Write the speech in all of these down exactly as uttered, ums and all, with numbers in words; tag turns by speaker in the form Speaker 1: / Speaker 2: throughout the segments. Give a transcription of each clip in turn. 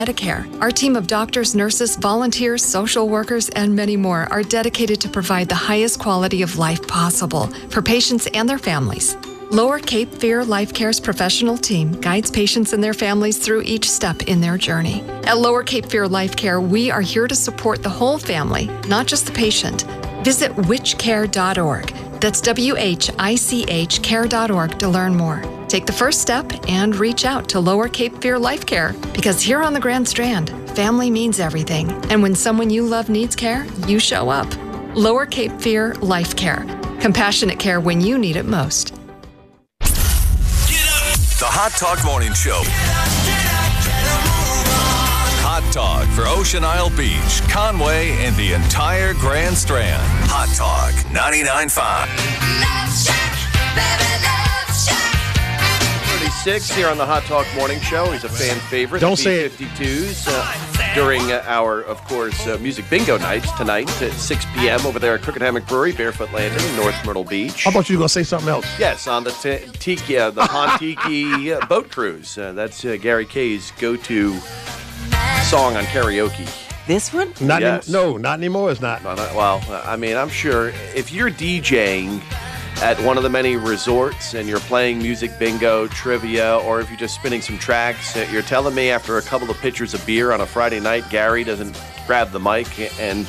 Speaker 1: Medicare. Our team of doctors, nurses, volunteers, social workers, and many more are dedicated to provide the highest quality of life possible for patients and their families. Lower Cape Fear Life Care's professional team guides patients and their families through each step in their journey. At Lower Cape Fear Life Care, we are here to support the whole family, not just the patient. Visit which care dot org. That's W H I C H care dot org to learn more. Take the first step and reach out to Lower Cape Fear Life Care, because here on the Grand Strand, family means everything. And when someone you love needs care, you show up. Lower Cape Fear Life Care. Compassionate care when you need it most.
Speaker 2: The Hot Talk Morning Show. Hot Talk for Ocean Isle Beach, Conway, and the entire Grand Strand. Hot Talk ninety-nine point five.
Speaker 3: Love Shack, baby, Love Shack.
Speaker 4: thirty-six here on the Hot Talk Morning Show. He's a fan favorite.
Speaker 5: Don't say it.
Speaker 4: B fifty-twos uh, during uh, our, of course, uh, music bingo nights tonight at six p.m. over there at Crooked Hammock Brewery, Barefoot Landing, North Myrtle Beach.
Speaker 5: I thought you were going to say something else.
Speaker 4: Yes, on the t- tiki, uh, the Pontiki uh, boat cruise. Uh, that's uh, Gary Kay's go-to song on karaoke.
Speaker 6: This one?
Speaker 5: Not
Speaker 4: Yes.
Speaker 5: any, no, not anymore. It's not.
Speaker 4: No, not- well, uh, I mean, I'm sure if you're DJing at one of the many resorts and you're playing music bingo, trivia, or if you're just spinning some tracks, uh, you're telling me after a couple of pitchers of beer on a Friday night, Gary doesn't grab the mic and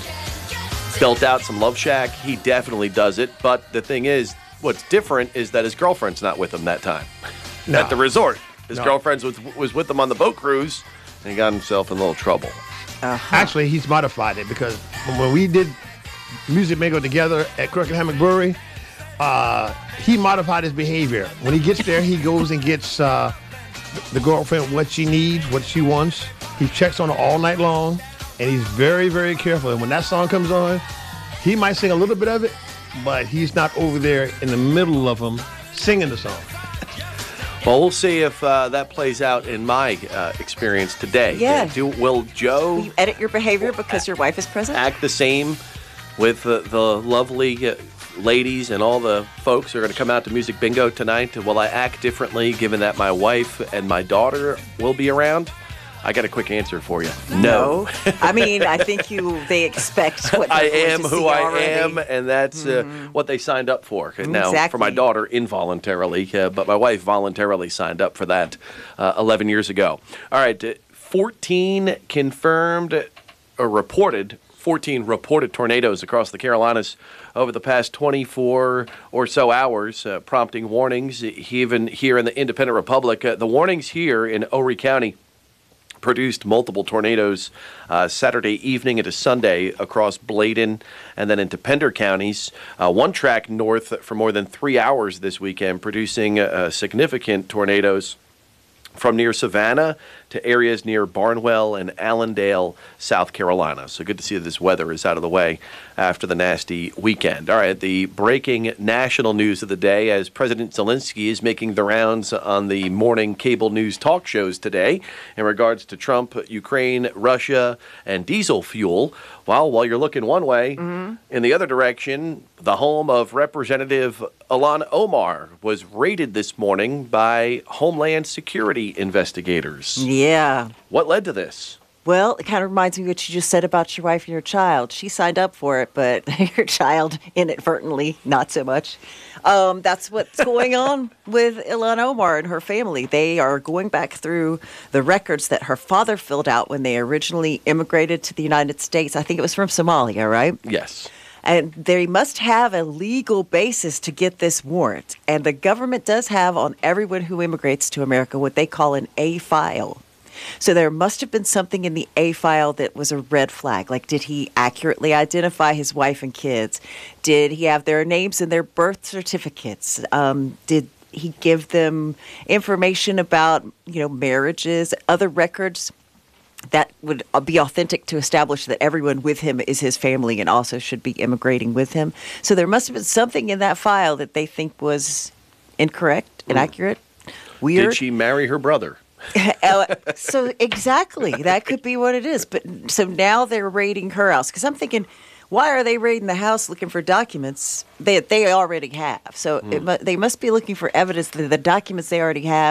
Speaker 4: belt out some Love Shack? He definitely does it. But the thing is, what's different is that his girlfriend's not with him that time
Speaker 5: No.
Speaker 4: at the resort. His
Speaker 5: No.
Speaker 4: girlfriend was, was with him on the boat cruise, and he got himself in a little trouble.
Speaker 6: Uh-huh.
Speaker 5: Actually, he's modified it, because when we did Music Bingo together at Crooked Hammock Brewery, uh, he modified his behavior. When he gets there, he goes and gets uh, the girlfriend what she needs, what she wants. He checks on her all night long, and he's very, very careful. And when that song comes on, he might sing a little bit of it, but he's not over there in the middle of them singing the song.
Speaker 4: Well, we'll see if uh, that plays out in my uh, experience today.
Speaker 6: Yeah.
Speaker 4: Do, will Joe
Speaker 6: Will you edit your behavior because your wife is present?
Speaker 4: act the same with uh, the lovely uh, ladies and all the folks who are going to come out to Music Bingo tonight? Will I act differently given that my wife and my daughter will be around? I got a quick answer for you. No.
Speaker 6: I mean, I think you. They expect what
Speaker 4: I
Speaker 6: they're going
Speaker 4: am
Speaker 6: to
Speaker 4: who
Speaker 6: see
Speaker 4: I
Speaker 6: already.
Speaker 4: am, and that's uh, what they signed up for. Now, for my
Speaker 6: Exactly.
Speaker 4: daughter, involuntarily, uh, but my wife voluntarily signed up for that uh, eleven years ago. All right, uh, fourteen confirmed or reported, fourteen reported tornadoes across the Carolinas over the past twenty-four or so hours, uh, prompting warnings, even here in the Independent Republic. Uh, the warnings here in Horry County produced multiple tornadoes uh, Saturday evening into Sunday across Bladen and then into Pender counties. Uh, one track north for more than three hours this weekend, producing uh, significant tornadoes from near Savannah to areas near Barnwell and Allendale, South Carolina. So good to see that this weather is out of the way after the nasty weekend. All right, the breaking national news of the day as President Zelensky is making the rounds on the morning cable news talk shows today in regards to Trump, Ukraine, Russia, and diesel fuel. Well, while you're looking one way, mm-hmm. in the other direction, the home of Representative Ilhan Omar was raided this morning by Homeland Security investigators.
Speaker 6: Yeah.
Speaker 4: What led to this?
Speaker 6: Well, it kind of reminds me of what you just said about your wife and your child. She signed up for it, but your child inadvertently, not so much. Um, that's what's going on with Ilhan Omar and her family. They are going back through the records that her father filled out when they originally immigrated to the United States. I think it was from Somalia, right?
Speaker 4: Yes.
Speaker 6: And they must have a legal basis to get this warrant. And the government does have on everyone who immigrates to America what they call an A file. So there must have been something in the A file that was a red flag. Like, did he accurately identify his wife and kids? Did he have their names and their birth certificates? Um, did he give them information about, you know, marriages, other records that would be authentic to establish that everyone with him is his family and also should be immigrating with him? So there must have been something in that file that they think was incorrect, inaccurate, weird.
Speaker 4: Did she marry her brother?
Speaker 6: Uh, so exactly, that could be what it is. But so now they're raiding her house because I'm thinking, why are they raiding the house looking for documents that they already have? So
Speaker 4: Mm.
Speaker 6: it mu- they must be looking for evidence that the documents they already have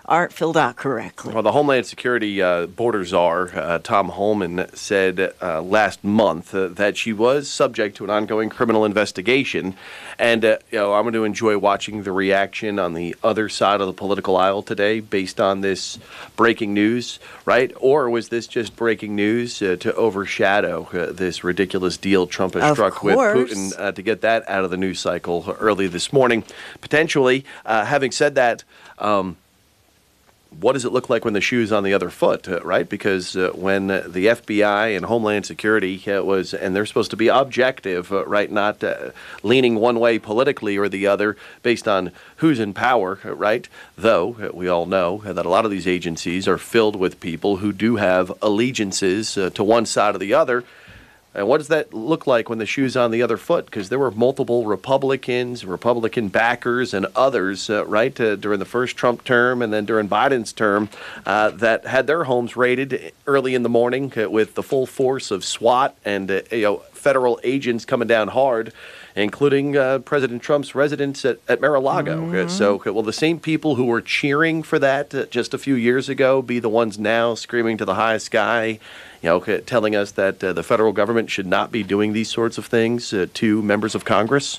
Speaker 6: aren't filled out correctly.
Speaker 4: Well, the Homeland Security uh, border czar, uh, Tom Holman, said uh, last month uh, that she was subject to an ongoing criminal investigation. And, uh, you know, I'm going to enjoy watching the reaction on the other side of the political aisle today based on this breaking news, right? Or was this just breaking news uh, to overshadow uh, this ridiculous deal Trump has
Speaker 6: Of
Speaker 4: struck
Speaker 6: course.
Speaker 4: with Putin uh, to get that out of the news cycle early this morning? Potentially, uh, having said that, um, what does it look like when the shoe's on the other foot, uh, right? Because uh, when uh, the F B I and Homeland Security uh, was, and they're supposed to be objective, uh, right, not uh, leaning one way politically or the other based on who's in power, uh, right? Though uh, we all know uh, that a lot of these agencies are filled with people who do have allegiances uh, to one side or the other. And what does that look like when the shoe's on the other foot? Because there were multiple Republicans, Republican backers, and others, uh, right, uh, during the first Trump term and then during Biden's term uh, that had their homes raided early in the morning uh, with the full force of SWAT and uh, you know, federal agents coming down hard, including uh, President Trump's residence at, at Mar-a-Lago. Mm-hmm. So, will the same people who were cheering for that uh, just a few years ago be the ones now screaming to the highest sky, you know, telling us that uh, the federal government should not be doing these sorts of things uh, to members of Congress?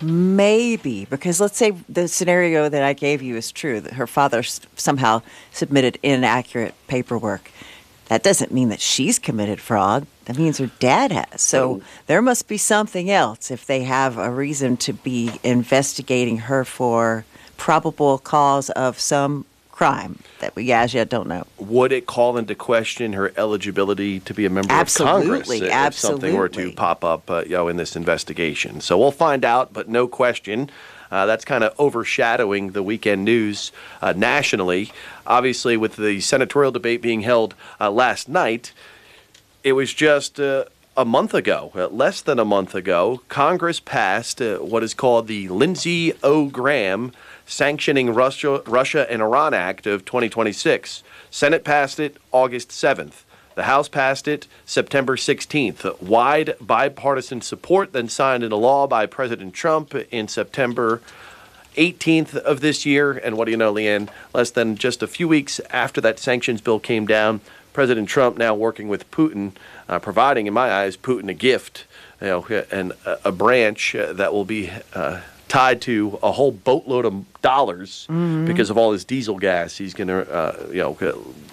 Speaker 6: Maybe, because let's say the scenario that I gave you is true, that her father s- somehow submitted inaccurate paperwork. That doesn't mean that she's committed fraud. That means her dad has. So there must be something else if they have a reason to be investigating her for probable cause of some crime that we as yet don't know.
Speaker 4: Would it call into question her eligibility to be a member
Speaker 6: Absolutely,
Speaker 4: of Congress if
Speaker 6: absolutely.
Speaker 4: something were to pop up, uh, you know, in this investigation? So we'll find out, but no question. Uh, that's kind of overshadowing the weekend news uh, nationally. Obviously, with the senatorial debate being held uh, last night, it was just uh, a month ago, uh, less than a month ago, Congress passed uh, what is called the Lindsey O. Graham Sanctioning Russia, Russia and Iran Act of twenty twenty-six. Senate passed it August seventh. The House passed it September sixteenth. Wide bipartisan support, then signed into law by President Trump in September eighteenth of this year. And what do you know, Leanne? Less than just a few weeks after that sanctions bill came down, President Trump now working with Putin, uh, providing, in my eyes, Putin a gift, you know, and a, a branch uh, that will be uh, tied to a whole boatload of dollars mm-hmm. because of all this diesel gas he's going to, uh, you know,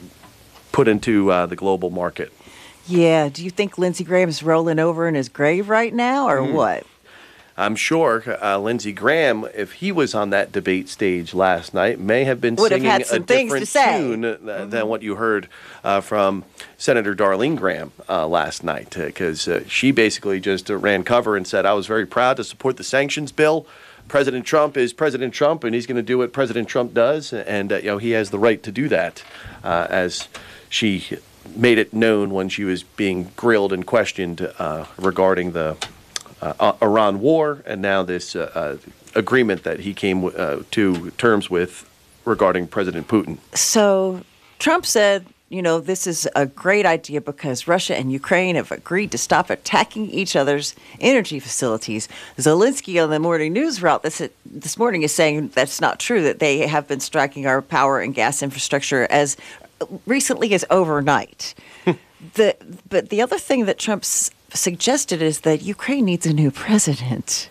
Speaker 4: put into uh, the global market.
Speaker 6: Yeah. Do you think Lindsey Graham's rolling over in his grave right now, or
Speaker 4: Mm.
Speaker 6: what?
Speaker 4: I'm sure uh, Lindsey Graham, if he was on that debate stage last night, may have been
Speaker 6: Would have
Speaker 4: singing
Speaker 6: had some
Speaker 4: a
Speaker 6: things to
Speaker 4: different
Speaker 6: say.
Speaker 4: tune uh, mm-hmm. than what you heard uh, from Senator Darlene Graham uh, last night, because uh, uh, she basically just uh, ran cover and said, I was very proud to support the sanctions bill. President Trump is President Trump, and he's going to do what President Trump does, and uh, you know, he has the right to do that, uh, as she made it known when she was being grilled and questioned uh, regarding the uh, Iran war, and now this uh, uh, agreement that he came uh, to terms with regarding President Putin.
Speaker 6: So Trump said, you know, this is a great idea because Russia and Ukraine have agreed to stop attacking each other's energy facilities. Zelensky on the morning news route this, this morning is saying that's not true, that they have been striking our power and gas infrastructure as recently as overnight. the But the other thing that Trump s- suggested is that Ukraine needs a new president.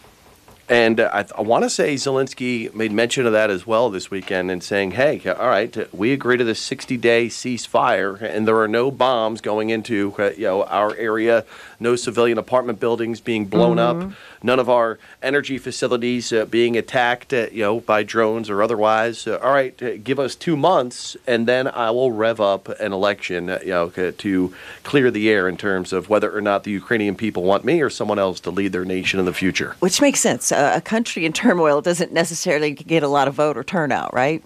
Speaker 4: And uh, I, I want to say Zelensky made mention of that as well this weekend and saying, hey, all right, uh, we agree to this sixty-day ceasefire, and there are no bombs going into uh, you know, our area, no civilian apartment buildings being blown
Speaker 6: Mm-hmm.
Speaker 4: up, none of our energy facilities uh, being attacked uh, you know, by drones or otherwise. Uh, all right, uh, give us two months, and then I will rev up an election uh, you know, c- to clear the air in terms of whether or not the Ukrainian people want me or someone else to lead their nation in the future.
Speaker 6: Which makes sense. Uh, a country in turmoil doesn't necessarily get a lot of voter turnout, right?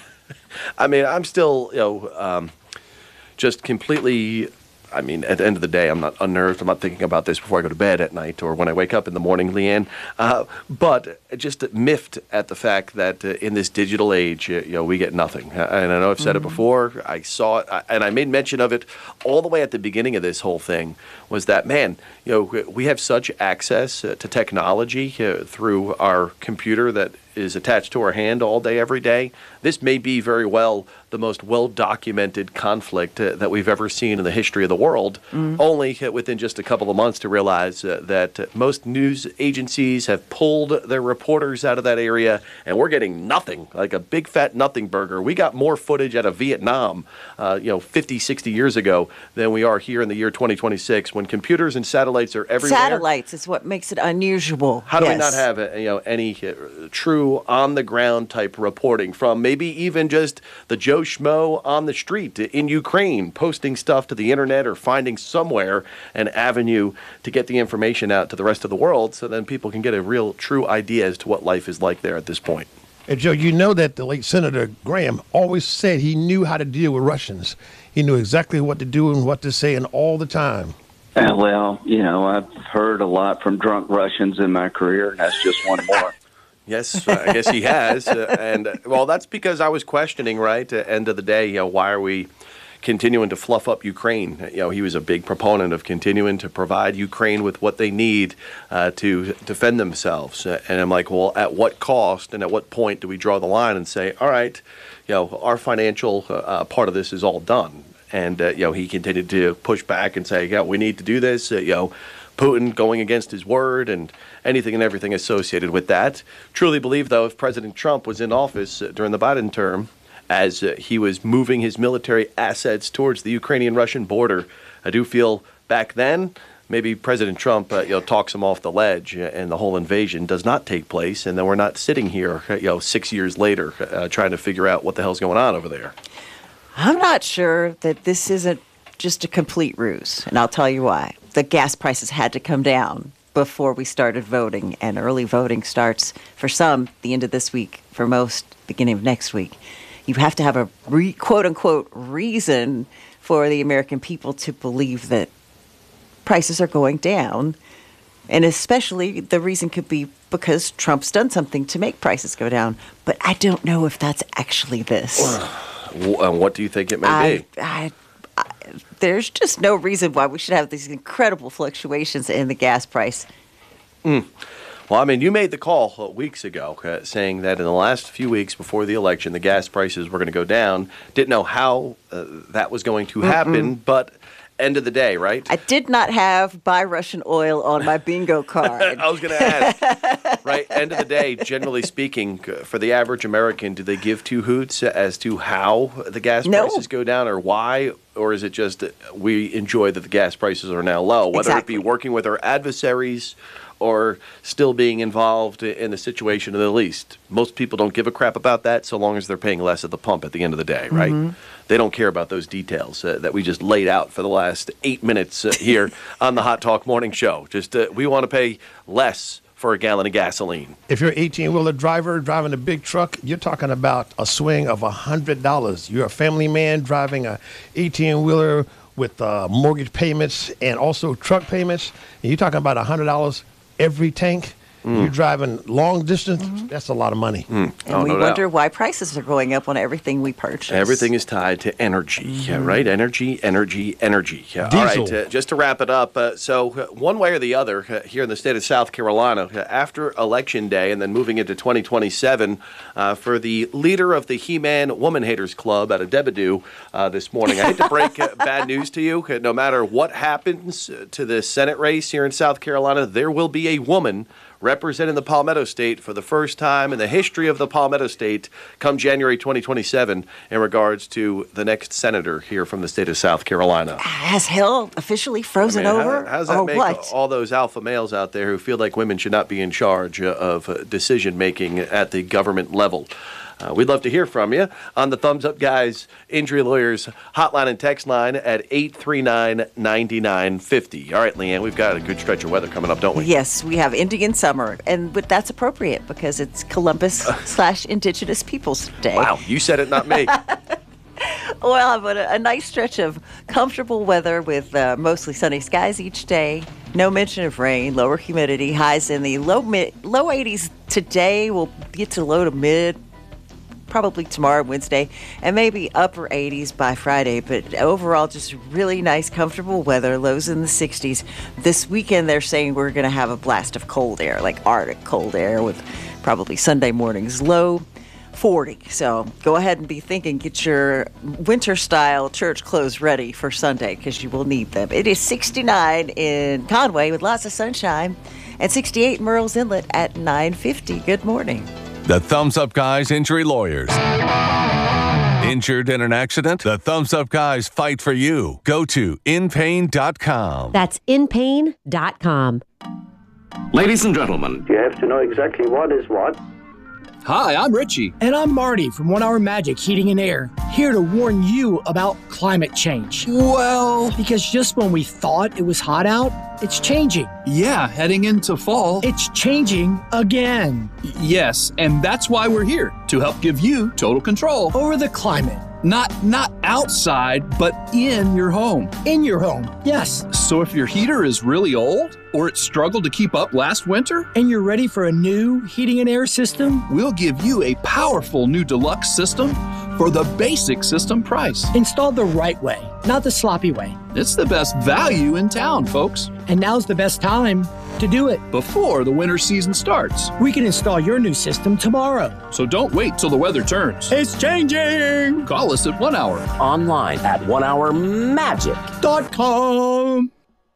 Speaker 4: I mean, I'm still, you know, um, just completely, I mean, at the end of the day, I'm not unnerved. I'm not thinking about this before I go to bed at night or when I wake up in the morning, Leanne. Uh, but just miffed at the fact that uh, in this digital age, uh, you know, we get nothing. Uh, and I know I've said mm-hmm. it before. I saw it, I, and I made mention of it all the way at the beginning of this whole thing, was that, man, you know, we have such access uh, to technology uh, through our computer that is attached to our hand all day, every day. This may be very well the most well-documented conflict uh, that we've ever seen in the history of the world, mm. only within just a couple of months to realize uh, that most news agencies have pulled their reporters out of that area, and we're getting nothing, like a big fat nothing burger. We got more footage out of Vietnam, uh, you know, fifty, sixty years ago than we are here in the year twenty twenty-six, when computers and satellites are everywhere.
Speaker 6: Satellites is what makes it unusual.
Speaker 4: How do
Speaker 6: yes.
Speaker 4: we not have uh, you know any uh, true on-the-ground type reporting from maybe even just the Joe Schmo on the street in Ukraine, posting stuff to the internet or finding somewhere an avenue to get the information out to the rest of the world, so then people can get a real true idea as to what life is like there at this point.
Speaker 5: Hey, Joe, you know that the late Senator Graham always said he knew how to deal with Russians. He knew exactly what to do and what to say, and all the time.
Speaker 7: Uh, well, you know, I've heard a lot from drunk Russians in my career, and that's just one more.
Speaker 4: Yes, I guess he has. Uh, and, uh, well, that's because I was questioning, right, at the end of the day, you know, why are we continuing to fluff up Ukraine? You know, he was a big proponent of continuing to provide Ukraine with what they need uh, to defend themselves. Uh, and I'm like, well, at what cost and at what point do we draw the line and say, all right, you know, our financial uh, part of this is all done? And, uh, you know, he continued to push back and say, yeah, we need to do this, uh, you know, Putin going against his word and anything and everything associated with that. Truly believe, though, if President Trump was in office uh, during the Biden term, as uh, he was moving his military assets towards the Ukrainian-Russian border, I do feel back then maybe President Trump uh, you know, talks him off the ledge uh, and the whole invasion does not take place, and then we're not sitting here uh, you know, six years later uh, trying to figure out what the hell's going on over there.
Speaker 6: I'm not sure that this isn't just a complete ruse, and I'll tell you why. The gas prices had to come down before we started voting, and early voting starts for some the end of this week, for most beginning of next week. You have to have a re, quote-unquote reason for the American people to believe that prices are going down, and especially the reason could be because Trump's done something to make prices go down. But I don't know if that's actually this.
Speaker 4: And what do you think it may
Speaker 6: I,
Speaker 4: be?
Speaker 6: I, I, there's just no reason why we should have these incredible fluctuations in the gas price.
Speaker 4: Mm. Well, I mean, you made the call uh, weeks ago uh, saying that in the last few weeks before the election, the gas prices were going to go down. Didn't know how uh, that was going to happen, Mm-mm. but end of the day, right?
Speaker 6: I did not have buy Russian oil on my bingo card.
Speaker 4: I was going to ask, right? End of the day, generally speaking, uh, for the average American, do they give two hoots as to how the gas
Speaker 6: No.
Speaker 4: prices go down or why? Or is it just uh, we enjoy that the gas prices are now low, whether
Speaker 6: Exactly.
Speaker 4: it be working with our adversaries or still being involved in the situation in the least? Most people don't give a crap about that so long as they're paying less at the pump at the end of the day, right? Mm-hmm. They don't care about those details uh, that we just laid out for the last eight minutes uh, here on the Hot Talk Morning Show. Just uh, we want to pay less for a gallon of gasoline.
Speaker 5: If you're an eighteen-wheeler driver driving a big truck, you're talking about a swing of one hundred dollars. You're a family man driving a eighteen-wheeler with uh, mortgage payments and also truck payments, and you're talking about one hundred dollars every tank. Mm. You're driving long distance. Mm-hmm. That's a lot of money.
Speaker 4: Mm.
Speaker 6: And
Speaker 4: oh,
Speaker 6: we
Speaker 4: no
Speaker 6: wonder
Speaker 4: doubt.
Speaker 6: why prices are going up on everything we purchase.
Speaker 4: Everything is tied to energy, mm-hmm. yeah, right? Energy, energy, energy. Yeah.
Speaker 5: Diesel.
Speaker 4: All right, uh, just to wrap it up, uh, so uh, one way or the other, uh, here in the state of South Carolina, uh, after Election Day and then moving into twenty twenty-seven, uh, for the leader of the He-Man Woman Haters Club out of Debadoo uh, this morning, I hate to break uh, bad news to you. Uh, no matter what happens uh, to the Senate race here in South Carolina, there will be a woman representing the Palmetto State for the first time in the history of the Palmetto State come January twenty twenty-seven in regards to the next senator here from the state of South Carolina.
Speaker 6: Has hell officially frozen
Speaker 4: I mean,
Speaker 6: over?
Speaker 4: How, how does that
Speaker 6: or
Speaker 4: make
Speaker 6: what?
Speaker 4: all those alpha males out there who feel like women should not be in charge of uh, decision-making at the government level? Uh, we'd love to hear from you on the Thumbs Up Guys Injury Lawyers hotline and text line at eight three nine, nine nine five zero. All right, Leanne, we've got a good stretch of weather coming up, don't we?
Speaker 6: Yes, we have Indian summer, and but that's appropriate because it's Columbus slash Indigenous Peoples Day.
Speaker 4: Wow, you said it, not me.
Speaker 6: Well, but a, a nice stretch of comfortable weather with uh, mostly sunny skies each day. No mention of rain, lower humidity, highs in the low mid, low eighties today. We'll get to low to mid probably tomorrow, Wednesday, and maybe upper eighties by Friday. But overall, just really nice, comfortable weather, lows in the sixties. This weekend, they're saying we're going to have a blast of cold air, like Arctic cold air, with probably Sunday mornings low forty. So go ahead and be thinking, get your winter-style church clothes ready for Sunday because you will need them. It is sixty-nine in Conway with lots of sunshine and sixty-eight in Murrells Inlet at nine fifty. Good morning.
Speaker 2: The Thumbs Up Guys Injury Lawyers. Injured in an accident? The Thumbs Up Guys fight for you. Go to in pain dot com.
Speaker 8: That's in pain dot com.
Speaker 9: Ladies and gentlemen,
Speaker 10: You have to know exactly what is what.
Speaker 9: hi, I'm Richie.
Speaker 11: And I'm Marty from One Hour Magic Heating and Air, here to warn you about climate change.
Speaker 9: Well,
Speaker 11: Because just when we thought it was hot out, it's changing.
Speaker 9: yeah, heading into fall.
Speaker 11: It's changing again.
Speaker 9: Yes, and that's why we're here, to help give you total control.
Speaker 11: Over the climate.
Speaker 9: Not not outside, but in your home.
Speaker 11: In your home, yes.
Speaker 9: So if your heater is really old, or it struggled to keep up last winter,
Speaker 11: And you're ready for a new heating and air system?
Speaker 9: we'll give you a powerful new deluxe system for the basic system price.
Speaker 11: Installed the right way, not the sloppy way.
Speaker 9: It's the best value in town, folks.
Speaker 11: And now's the best time to do it.
Speaker 9: Before the winter season starts.
Speaker 11: We can install your new system tomorrow.
Speaker 9: So don't wait till the weather turns.
Speaker 11: It's changing!
Speaker 9: Call us at one hour.
Speaker 12: Online at one hour magic.
Speaker 11: Dot com.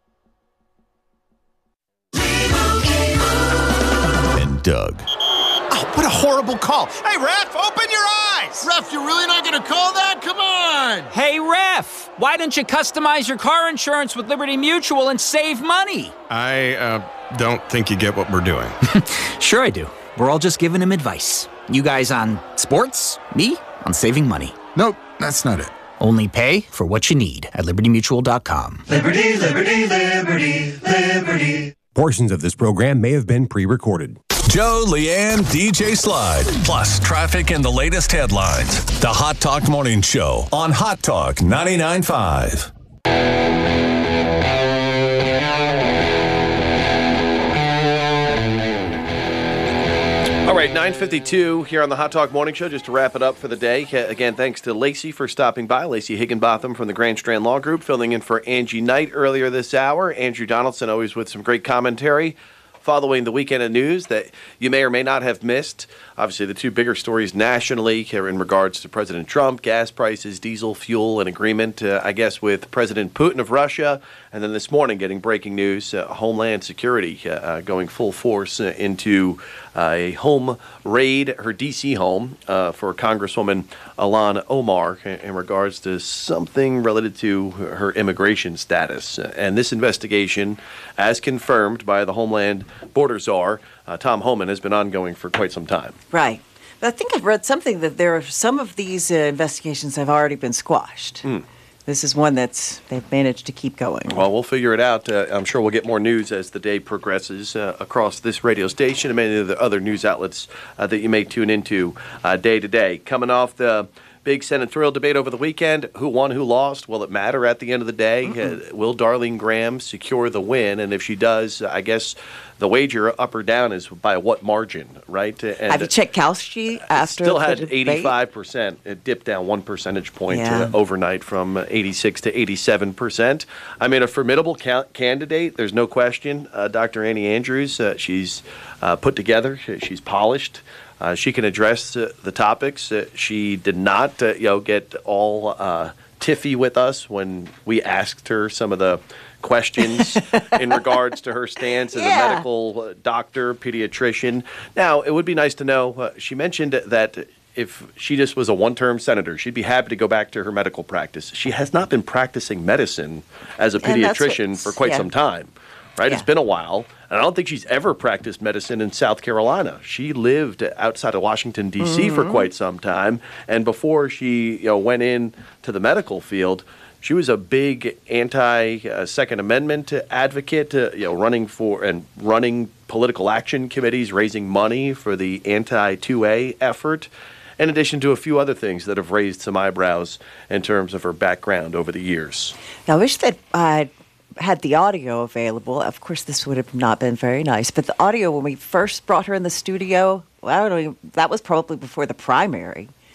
Speaker 2: And Doug.
Speaker 5: Oh, what a horrible call. Hey, ref, open your eyes. Ref, you're really not going to call that? Come on.
Speaker 13: Hey, ref, why don't you customize your car insurance with Liberty Mutual and save money?
Speaker 14: I uh, don't think you get what we're doing.
Speaker 13: Sure I do. We're all just giving him advice. You guys on sports, me on saving money.
Speaker 14: Nope, that's not it.
Speaker 13: Only pay for what you need at liberty mutual dot com.
Speaker 3: Liberty, liberty, liberty, liberty.
Speaker 15: Portions of this program may have been pre-recorded.
Speaker 2: Joe, Leanne, D J Slide, plus traffic and the latest headlines. The Hot Talk Morning Show on Hot Talk ninety-nine point five.
Speaker 4: All right, nine fifty-two here on the Hot Talk Morning Show, just to wrap it up for the day. Again, thanks to Lacey for stopping by. Lacey Higginbotham from the Grand Strand Law Group, filling in for Angie Knight earlier this hour. Andrew Donaldson, always with some great commentary, following the weekend of news that you may or may not have missed. Obviously, the two bigger stories nationally are in regards to President Trump, gas prices, diesel, fuel, an agreement, uh, I guess, with President Putin of Russia. And then this morning, getting breaking news, uh, Homeland Security uh, uh, going full force uh, into uh, a home raid, her D C home, uh, for Congresswoman Ilhan Omar in, in regards to something related to her, her immigration status. And this investigation, as confirmed by the Homeland Border Czar, uh, Tom Homan, has been ongoing for quite some time.
Speaker 6: Right. But I think I've read something that there are some of these uh, investigations have already been squashed.
Speaker 4: Mm.
Speaker 6: This is one that's they've managed to keep going.
Speaker 4: Well, we'll figure it out. Uh, I'm sure we'll get more news as the day progresses uh, across this radio station and many of the other news outlets uh, that you may tune into uh, day to day. Coming off the big senatorial debate over the weekend, who won, who lost? Will it matter at the end of the day? Uh, will Darlene Graham secure the win? And if she does, I guess the wager up or down is by what margin, right? And
Speaker 6: have you checked Kalski after
Speaker 4: still
Speaker 6: the
Speaker 4: had
Speaker 6: debate?
Speaker 4: eighty-five percent. It dipped down one percentage point
Speaker 6: Yeah.
Speaker 4: uh, overnight from eighty-six to eighty-seven percent. I mean, a formidable ca- candidate, there's no question. Uh, Doctor Annie Andrews, uh, she's uh, put together, she's polished. Uh, she can address uh, the topics. Uh, she did not, uh, you know, get all uh, tiffy with us when we asked her some of the questions in regards to her stance as
Speaker 6: Yeah.
Speaker 4: a medical uh, doctor, pediatrician. Now, it would be nice to know. Uh, she mentioned that if she just was a one-term senator, she'd be happy to go back to her medical practice. She has not been practicing medicine as a
Speaker 6: And that's
Speaker 4: pediatrician
Speaker 6: what's-
Speaker 4: for quite
Speaker 6: yeah.
Speaker 4: some time. Right?
Speaker 6: Yeah.
Speaker 4: It's been a while. And I don't think she's ever practiced medicine in South Carolina. She lived outside of Washington, D C for
Speaker 6: Mhm.
Speaker 4: quite some time. And before she you know, went in to the medical field, she was a big anti-Second Amendment advocate, uh, you know, running for and running political action committees, raising money for the anti two A effort, in addition to a few other things that have raised some eyebrows in terms of her background over the years.
Speaker 6: I wish that I had the audio available. Of course, this would have not been very nice, but the audio when we first brought her in the studio, well, I don't know, that was probably before the primary.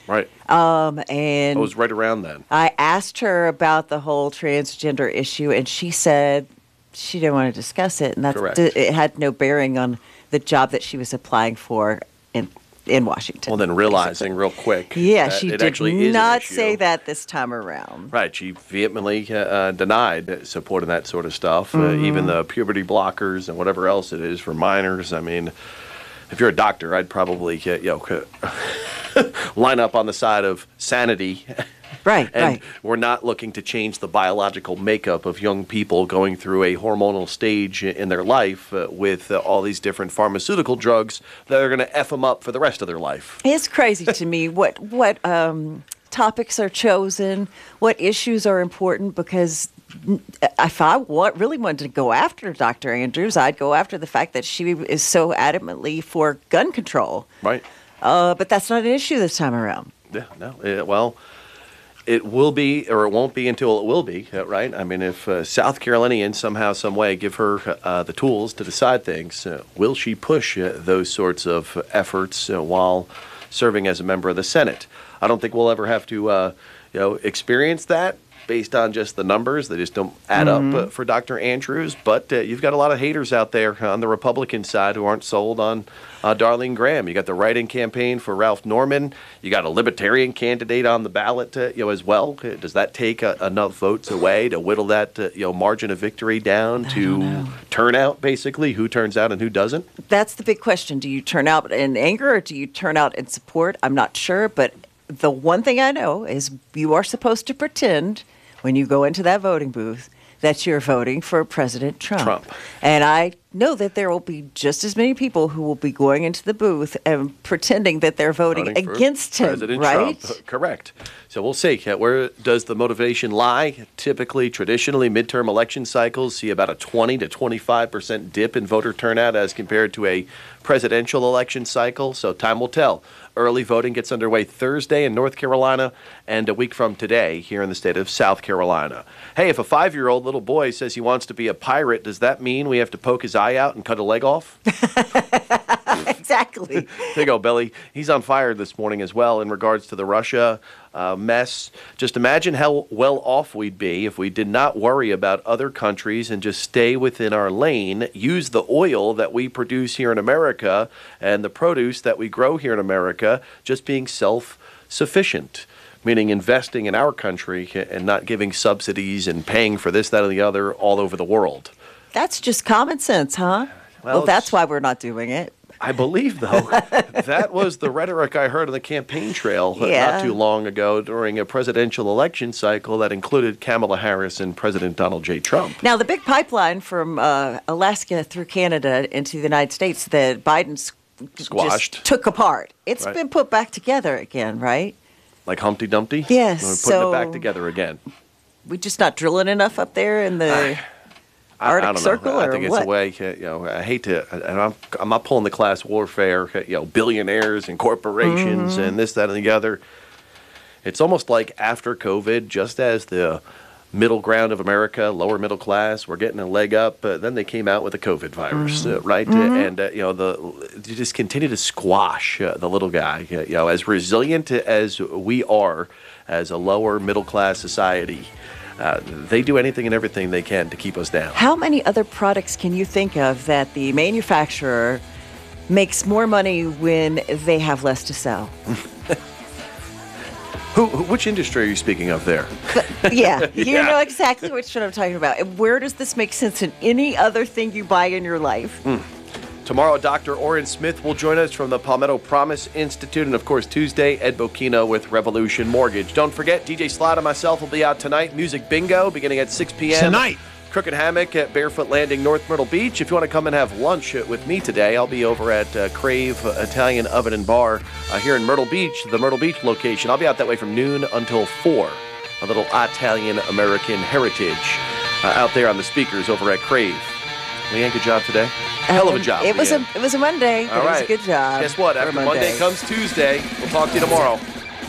Speaker 4: Right.
Speaker 6: Um, and
Speaker 4: I was right around then.
Speaker 6: I asked her about the whole transgender issue, and she said she didn't want to discuss it, and that's
Speaker 4: Correct.
Speaker 6: it had no bearing on the job that she was applying for in in Washington.
Speaker 4: Well, then realizing real quick.
Speaker 6: Yeah,
Speaker 4: that
Speaker 6: she
Speaker 4: it
Speaker 6: did
Speaker 4: actually is an
Speaker 6: not
Speaker 4: issue.
Speaker 6: say that this time around.
Speaker 4: Right. She vehemently uh, denied supporting that sort of stuff,
Speaker 6: Mhm.
Speaker 4: uh, even the puberty blockers and whatever else it is for minors. I mean, if you're a doctor, I'd probably uh, you know line up on the side of sanity.
Speaker 6: Right,
Speaker 4: and
Speaker 6: right.
Speaker 4: we're not looking to change the biological makeup of young people going through a hormonal stage in their life uh, with uh, all these different pharmaceutical drugs that are going to F them up for the rest of their life.
Speaker 6: It's crazy to me what what um, topics are chosen, what issues are important, because if I want, really wanted to go after Doctor Andrews, I'd go after the fact that she is so adamantly for gun control.
Speaker 4: Right.
Speaker 6: Uh, but that's not an issue this time around.
Speaker 4: Yeah, no. Uh, well, it will be, or it won't be until it will be, uh, right? I mean, if uh, South Carolinians somehow, some way give her uh, the tools to decide things, uh, will she push uh, those sorts of efforts uh, while serving as a member of the Senate? I don't think we'll ever have to, uh, you know, experience that based on just the numbers. They just don't add
Speaker 6: Mhm.
Speaker 4: up uh, for Doctor Andrews. But uh, you've got a lot of haters out there on the Republican side who aren't sold on uh, Darlene Graham. You got the write-in campaign for Ralph Norman. You got a Libertarian candidate on the ballot, uh, you know, as well. Uh, Does that take uh, enough votes away to whittle that, uh, you know, margin of victory down to turnout, basically? Who turns out and who doesn't?
Speaker 6: That's the big question. Do you turn out in anger or do you turn out in support? I'm not sure, but the one thing I know is you are supposed to pretend when you go into that voting booth that you're voting for President Trump.
Speaker 4: Trump.
Speaker 6: And I know that there will be just as many people who will be going into the booth and pretending that they're voting,
Speaker 4: Voting for
Speaker 6: against him,
Speaker 4: President
Speaker 6: right?
Speaker 4: Trump. Correct. So we'll see. Uh, Where does the motivation lie? Typically, traditionally, midterm election cycles see about a twenty to twenty-five percent dip in voter turnout as compared to a presidential election cycle. So time will tell. Early voting gets underway Thursday in North Carolina and a week from today here in the state of South Carolina. Hey, if a five-year-old little boy says he wants to be a pirate, does that mean we have to poke his eye out and cut a leg off?
Speaker 6: Exactly.
Speaker 4: There you go, Billy. He's on fire this morning as well in regards to the Russia uh, mess. Just imagine how well off we'd be if we did not worry about other countries and just stay within our lane, use the oil that we produce here in America and the produce that we grow here in America, just being self-sufficient, meaning investing in our country and not giving subsidies and paying for this, that, and the other all over the world.
Speaker 6: That's just common sense, huh?
Speaker 4: Well,
Speaker 6: Well, that's why we're not doing it.
Speaker 4: I believe, though, that was the rhetoric I heard on the campaign trail uh,
Speaker 6: Yeah.
Speaker 4: not too long ago during a presidential election cycle that included Kamala Harris and President Donald J. Trump.
Speaker 6: Now, the big pipeline from uh, Alaska through Canada into the United States that Biden s-
Speaker 4: Squashed.
Speaker 6: just took apart, it's
Speaker 4: Right.
Speaker 6: been put back together again, right?
Speaker 4: Like Humpty Dumpty?
Speaker 6: Yes,
Speaker 4: We're putting
Speaker 6: so-
Speaker 4: it back together again.
Speaker 6: We just not drilling enough up there in the
Speaker 4: I,
Speaker 6: Arctic
Speaker 4: I don't
Speaker 6: Circle,
Speaker 4: know. I
Speaker 6: or
Speaker 4: think it's
Speaker 6: what?
Speaker 4: a way, uh, you know, I hate to, and I'm, I'm not pulling the class warfare, uh, you know, billionaires and corporations
Speaker 6: Mm-hmm.
Speaker 4: and this, that, and the other. It's almost like after COVID, just as the middle ground of America, lower middle class, were getting a leg up, uh, then they came out with the COVID virus, uh, right? Uh,
Speaker 6: Mhm.
Speaker 4: and, uh, you know, the you just continue to squash uh, the little guy. Uh, you know, as resilient as we are as a lower middle class society, Uh, they do anything and everything they can to keep us down.
Speaker 6: How many other products can you think of that the manufacturer makes more money when they have less to sell?
Speaker 4: Who, who- which industry are you speaking of there?
Speaker 6: Yeah, you
Speaker 4: Yeah.
Speaker 6: know exactly which one I'm talking about. And where does this make sense in any other thing you buy in your life?
Speaker 4: Mm. Tomorrow, Doctor Orrin Smith will join us from the Palmetto Promise Institute. And, of course, Tuesday, Ed Bocchino with Revolution Mortgage. Don't forget, D J Slot and myself will be out tonight. Music Bingo beginning at six p.m.
Speaker 5: Tonight.
Speaker 4: Crooked Hammock at Barefoot Landing, North Myrtle Beach. If you want to come and have lunch uh, with me today, I'll be over at uh, Crave Italian Oven and Bar uh, here in Myrtle Beach, the Myrtle Beach location. I'll be out that way from noon until four. A little Italian-American heritage uh, out there on the speakers over at Crave. Leanne, good job today. Hell of a
Speaker 6: Um,
Speaker 4: job,
Speaker 6: It was a
Speaker 4: Leanne.
Speaker 6: it was a Monday, but
Speaker 4: All
Speaker 6: it was
Speaker 4: right.
Speaker 6: a good job.
Speaker 4: Guess what?
Speaker 6: for
Speaker 4: After Monday comes Tuesday. We'll talk to you tomorrow.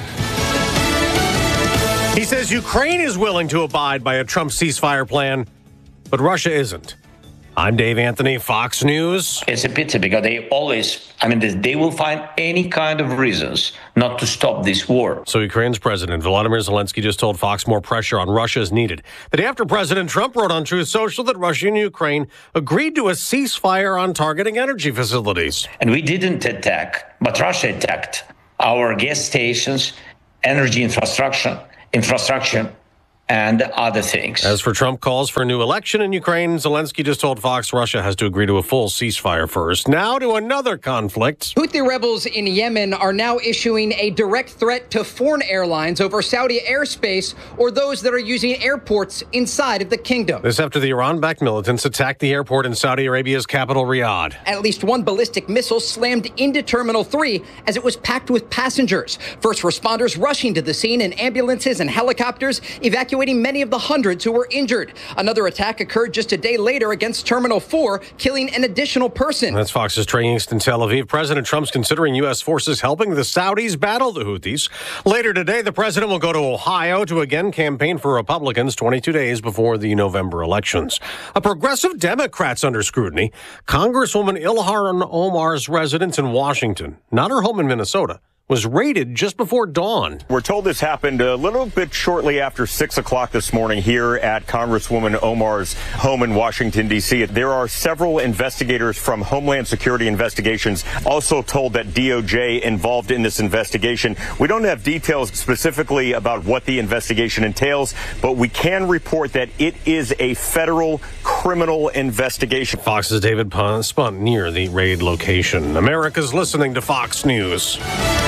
Speaker 16: He says Ukraine is willing to abide by a Trump ceasefire plan, but Russia isn't. I'm Dave Anthony, Fox News.
Speaker 17: It's a pity because they always, I mean, they will find any kind of reasons not to stop this war.
Speaker 16: So Ukraine's President Volodymyr Zelensky just told Fox more pressure on Russia is needed. The day after President Trump wrote on Truth Social that Russia and Ukraine agreed to a ceasefire on targeting energy facilities.
Speaker 17: And we didn't attack, but Russia attacked our gas stations, energy infrastructure, infrastructure, and other things.
Speaker 16: As for Trump calls for a new election in Ukraine, Zelensky just told Fox Russia has to agree to a full ceasefire first. Now to another conflict.
Speaker 18: Houthi rebels in Yemen are now issuing a direct threat to foreign airlines over Saudi airspace or those that are using airports inside of the kingdom.
Speaker 16: This after the Iran-backed militants attacked the airport in Saudi Arabia's capital, Riyadh.
Speaker 18: At least one ballistic missile slammed into Terminal three as it was packed with passengers. First responders rushing to the scene in ambulances and helicopters, evacuating many of the hundreds who were injured. Another attack occurred just a day later against Terminal four, killing an additional person.
Speaker 16: That's Fox's Trey Yingst in Tel Aviv. President Trump's considering U S forces helping the Saudis battle the Houthis. Later today, the president will go to Ohio to again campaign for Republicans twenty-two days before the November elections. A progressive Democrat's under scrutiny. Congresswoman Ilhan Omar's residence in Washington, not her home in Minnesota, was raided just before dawn.
Speaker 19: We're told this happened a little bit shortly after six o'clock this morning here at Congresswoman Omar's home in Washington, D C. There are several investigators from Homeland Security Investigations also told that D O J involved in this investigation. We don't have details specifically about what the investigation entails, but we can report that it is a federal criminal investigation.
Speaker 16: Fox's David Spunt near the raid location. America's listening to Fox News.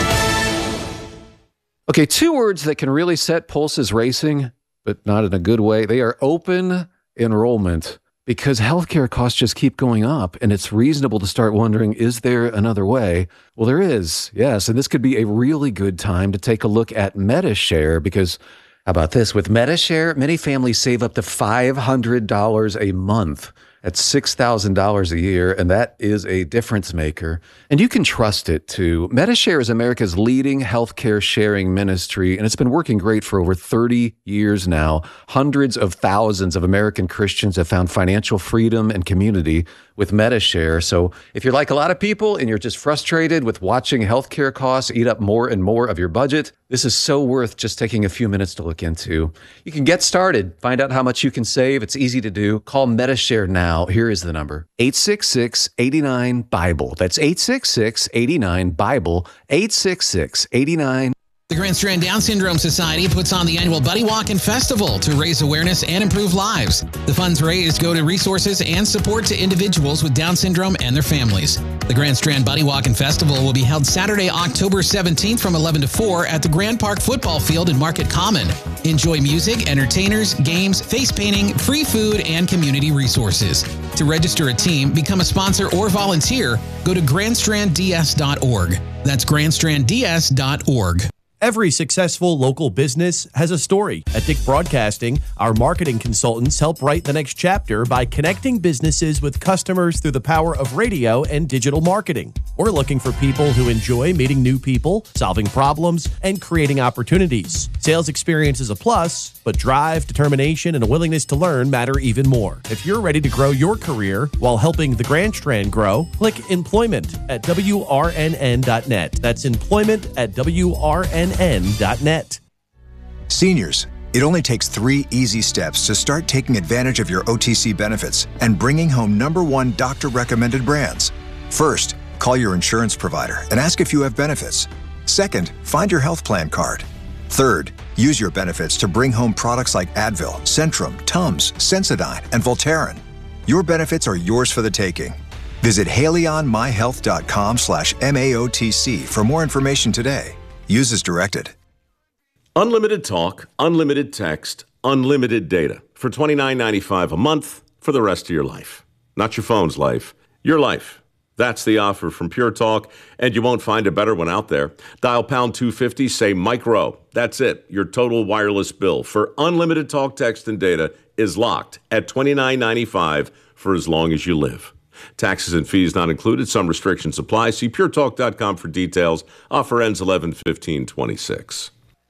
Speaker 20: Okay, two words that can really set pulses racing, but not in a good way. They are open enrollment, because healthcare costs just keep going up, and it's reasonable to start wondering, is there another way? Well, there is, yes, and this could be a really good time to take a look at MediShare, because how about this? With MediShare, many families save up to five hundred dollars a month. At six thousand dollars a year, and that is a difference maker. And you can trust it, too. MediShare is America's leading healthcare sharing ministry, and it's been working great for over thirty years now. Hundreds of thousands of American Christians have found financial freedom and community with MediShare. So if you're like a lot of people and you're just frustrated with watching healthcare costs eat up more and more of your budget, this is so worth just taking a few minutes to look into. You can get started, find out how much you can save. It's easy to do. Call MediShare now. Here is the number, eight six six, eight nine, Bible. That's eight six six, eight nine, Bible, eight six six, eight nine.
Speaker 21: The Grand Strand Down Syndrome Society puts on the annual Buddy Walk and Festival to raise awareness and improve lives. The funds raised go to resources and support to individuals with Down syndrome and their families. The Grand Strand Buddy Walk and Festival will be held Saturday, October seventeenth from eleven to four at the Grand Park Football Field in Market Common. Enjoy music, entertainers, games, face painting, free food, and community resources. To register a team, become a sponsor, or volunteer, go to grand strand d s dot org. That's grand strand d s dot org.
Speaker 22: Every successful local business has a story. At Dick Broadcasting, our marketing consultants help write the next chapter by connecting businesses with customers through the power of radio and digital marketing. We're looking for people who enjoy meeting new people, solving problems, and creating opportunities. Sales experience is a plus, but drive, determination, and a willingness to learn matter even more. If you're ready to grow your career while helping the Grand Strand grow, click employment at w r n n dot net. That's employment at w r n n dot net.
Speaker 23: Seniors, it only takes three easy steps to start taking advantage of your O T C benefits and bringing home number one doctor-recommended brands. First, call your insurance provider and ask if you have benefits. Second, find your health plan card. Third, use your benefits to bring home products like Advil, Centrum, Tums, Sensodyne, and Voltaren. Your benefits are yours for the taking. Visit haley on my health dot com slash M A O T C for more information today. Use as directed.
Speaker 24: Unlimited talk, unlimited text, unlimited data for twenty-nine ninety-five a month for the rest of your life. Not your phone's life, your life. That's the offer from Pure Talk, and you won't find a better one out there. Dial pound two fifty, say micro. That's it. Your total wireless bill for unlimited talk, text, and data is locked at twenty-nine ninety-five for as long as you live. Taxes and fees not included. Some restrictions apply. See pure talk dot com for details. Offer ends eleven fifteen twenty-six.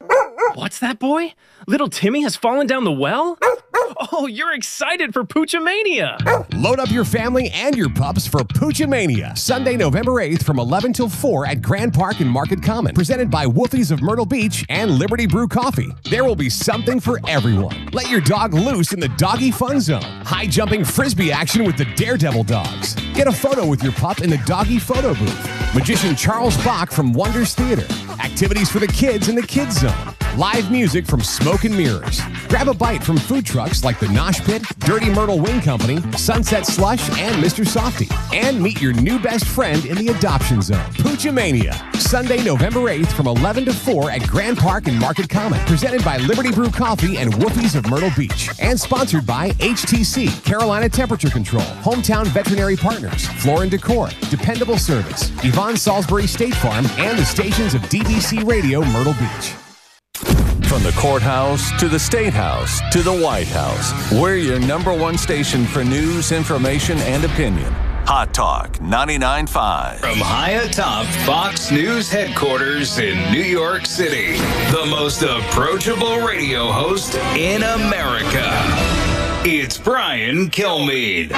Speaker 1: What's that, boy? Little Timmy has fallen down the well? Oh, you're excited for Pooch-a-mania.
Speaker 22: Load up your family and your pups for Pooch-a-mania, Sunday, November eighth from eleven till four at Grand Park and Market Common. Presented by Wolfies of Myrtle Beach and Liberty Brew Coffee. There will be something for everyone. Let your dog loose in the doggy fun zone. High jumping frisbee action with the Daredevil dogs. Get a photo with your pup in the doggy photo booth. Magician Charles Bach from Wonders Theater. Activities for the kids in the kids zone. Live music from Smoke and Mirrors. Grab a bite from food trucks like the Nosh Pit, Dirty Myrtle Wing Company, Sunset Slush, and Mister Softy. And meet your new best friend in the adoption zone. Pooch-a-mania, Sunday, November eighth from eleven to four at Grand Park and Market Common. Presented by Liberty Brew Coffee and Wolfies of Myrtle Beach. And sponsored by H T C, Carolina Temperature Control, Hometown Veterinary Partners, Floor and Decor, Dependable Service, Yvonne Salisbury State Farm, and the stations of D B C Radio Myrtle Beach.
Speaker 2: From the courthouse to the State House to the White House, we're your number one station for news, information, and opinion. Hot Talk ninety-nine point five.
Speaker 7: From high atop Fox News headquarters in New York City, the most approachable radio host in America. It's Brian Kilmeade.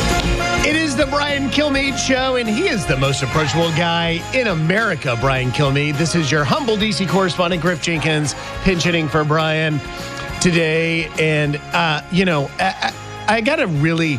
Speaker 5: It is the Brian Kilmeade Show, and he is the most approachable guy in America, Brian Kilmeade. This is your humble D C correspondent, Griff Jenkins, pinch hitting for Brian today. And, uh, you know, I, I, I got to really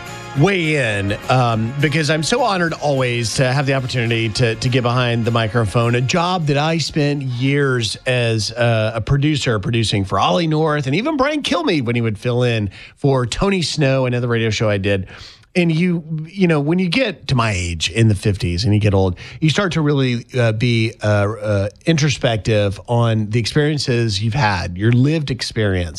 Speaker 5: weigh in um, because I'm so honored always to have the opportunity to, to get behind the microphone, a job that I spent years as a, a producer producing for Ollie North and even Brian Kilmeade when he would fill in for Tony Snow, another radio show I did. And you, you know, when you get to my age in the fifties and you get old, you start to really uh, be uh, uh, introspective on the experiences you've had, your lived experience.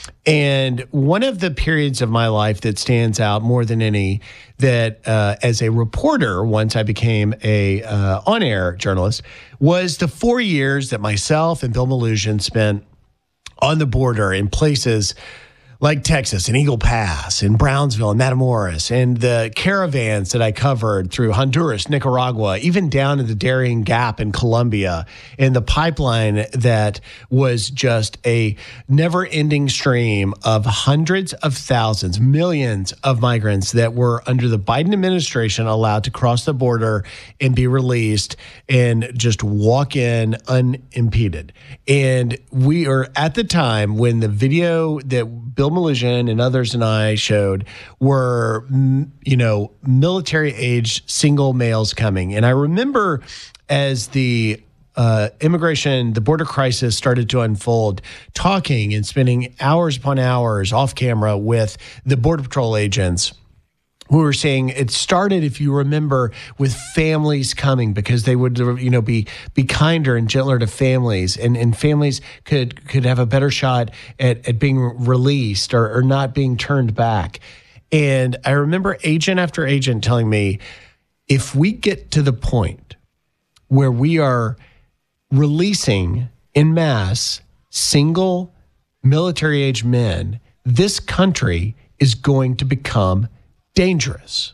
Speaker 5: And one of the periods of my life that stands out more than any, that uh, as a reporter, once I became a uh, on-air journalist, was the four years that myself and Bill Melugin spent on the border in places like Texas and Eagle Pass and Brownsville and Matamoros, and the caravans that I covered through Honduras, Nicaragua, even down to the Darien Gap in Colombia, and the pipeline that was just a never-ending stream of hundreds of thousands, millions of migrants that were under the Biden administration allowed to cross the border and be released and just walk in unimpeded. And we are at the time when the video that Bill Melugin and others and I showed were, you know, military-aged single males coming. And I remember as the uh, immigration, the border crisis started to unfold, talking and spending hours upon hours off camera with the Border Patrol agents who were saying it started, if you remember, with families coming because they would, you know, be be kinder and gentler to families, and, and families could could have a better shot at, at being released or, or not being turned back. And I remember agent after agent telling me, if we get to the point where we are releasing en masse single military-age men, this country is going to become dangerous.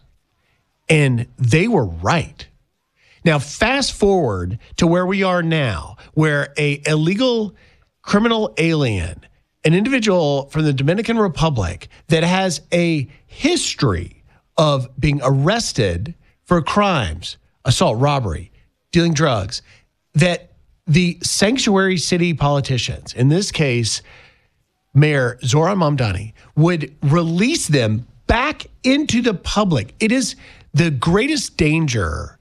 Speaker 5: And they were right. Now, fast forward to where we are now, where a illegal criminal alien, an individual from the Dominican Republic that has a history of being arrested for crimes, assault, robbery, dealing drugs, that the sanctuary city politicians, in this case, Mayor Zoran Mamdani, would release them back into the public. It is the greatest danger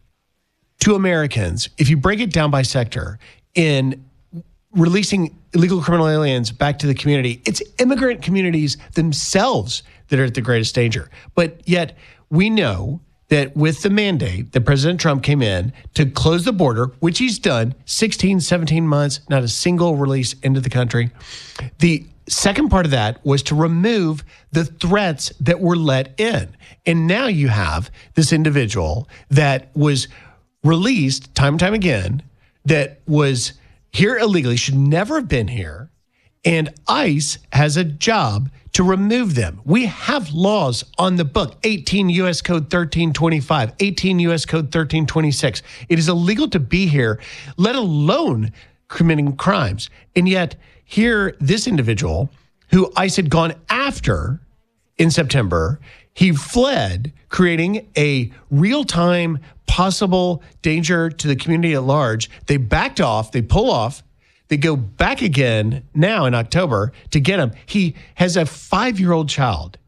Speaker 5: to Americans, if you break it down by sector, in releasing illegal criminal aliens back to the community. It's immigrant communities themselves that are at the greatest danger. But yet we know that with the mandate that President Trump came in to close the border, which he's done, sixteen, seventeen months, not a single release into the country, the second part of that was to remove the threats that were let in. And now you have this individual that was released time and time again, that was here illegally, should never have been here, and ICE has a job to remove them. We have laws on the book, eighteen U S Code thirteen twenty-five, eighteen U S Code thirteen twenty-six. It is illegal to be here, let alone committing crimes. And yet here, this individual who ICE had gone after in September, he fled, creating a real-time possible danger to the community at large. They backed off, they pull off, they go back again now in October to get him. He has a five-year-old child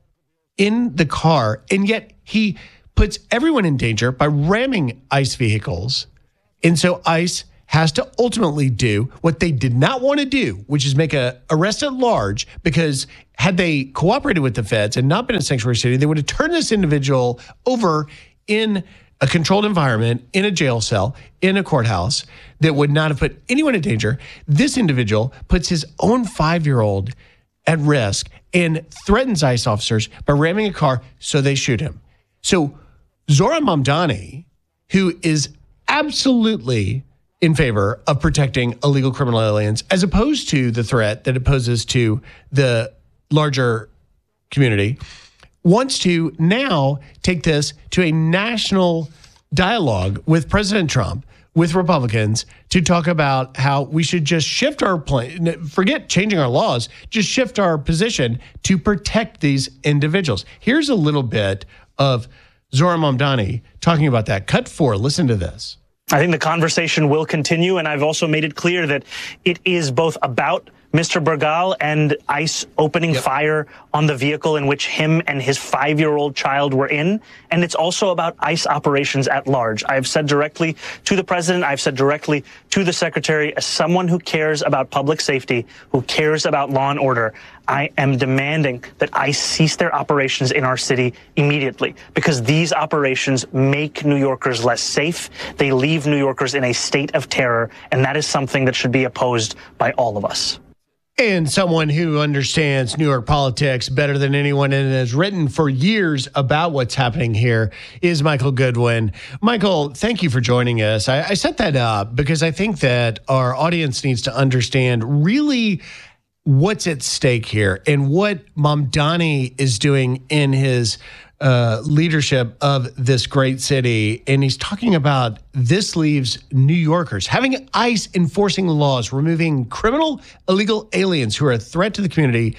Speaker 5: in the car, and yet he puts everyone in danger by ramming ICE vehicles. And so ICE has to ultimately do what they did not want to do, which is make a arrest at large, because had they cooperated with the feds and not been a sanctuary city, they would have turned this individual over in a controlled environment, in a jail cell, in a courthouse that would not have put anyone in danger. This individual puts his own five-year-old at risk and threatens ICE officers by ramming a car, so they shoot him. So Zohran Mamdani, who is absolutely in favor of protecting illegal criminal aliens, as opposed to the threat that it poses to the larger community, wants to now take this to a national dialogue with President Trump, with Republicans, to talk about how we should just shift our plan, forget changing our laws, just shift our position to protect these individuals. Here's a little bit of Zohran Mamdani talking about that. Cut four, listen to this.
Speaker 8: I think the conversation will continue, and I've also made it clear that it is both about Mister Bergal and ICE opening yep. fire on the vehicle in which him and his five-year-old child were in. And it's also about ICE operations at large. I have said directly to the president, I've said directly to the secretary, as someone who cares about public safety, who cares about law and order, I am demanding that ICE cease their operations in our city immediately, because these operations make New Yorkers less safe. They leave New Yorkers in a state of terror, and that is something that should be opposed by all of us.
Speaker 5: And someone who understands New York politics better than anyone and has written for years about what's happening here is Michael Goodwin. Michael, thank you for joining us. I, I set that up because I think that our audience needs to understand really what's at stake here and what Mamdani is doing in his uh, leadership of this great city. And he's talking about this leaves New Yorkers having ICE enforcing laws, removing criminal illegal aliens who are a threat to the community.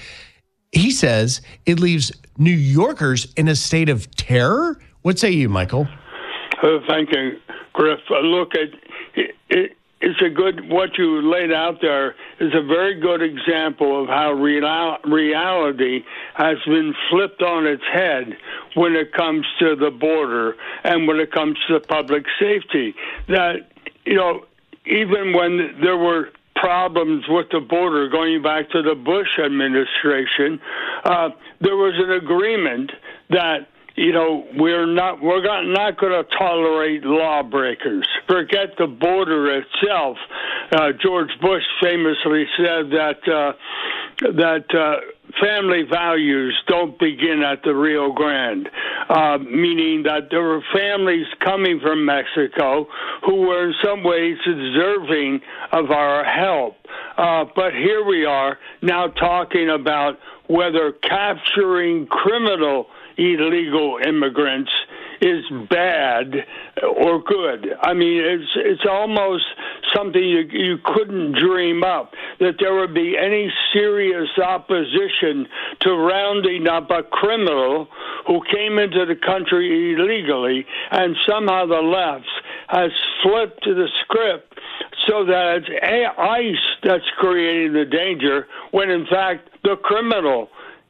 Speaker 5: He says it leaves New Yorkers in a state of terror. What say you, Michael?
Speaker 9: Uh, thank you, Griff. Uh, look, it, it, it's a good, what you laid out there is a very good example of how real, reality has been flipped on its head when it comes to the border and when it comes to public safety. That, you know, even when there were problems with the border going back to the Bush administration, uh, there was an agreement that, you know, we're not we're not going to tolerate lawbreakers. Forget the border itself. Uh, George Bush famously said that uh, that uh, family values don't begin at the Rio Grande, uh, meaning that there were families coming from Mexico who were in some ways deserving of our help. Uh, but here we are now talking about whether capturing criminal illegal immigrants is bad or good. I mean, it's it's almost something you, you couldn't dream up, that there would be any serious opposition to rounding up a criminal who came into the country illegally, and somehow the left has flipped the script so that it's ICE that's creating the danger, when in fact the criminal